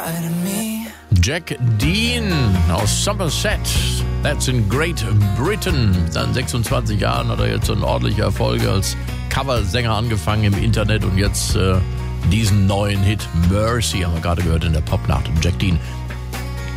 Jack Dean aus Somerset, that's in Great Britain. Mit seinen 26 Jahren hat er jetzt einen ordentlichen Erfolg als Coversänger angefangen im Internet und jetzt diesen neuen Hit Mercy haben wir gerade gehört in der Popnacht. Und Jack Dean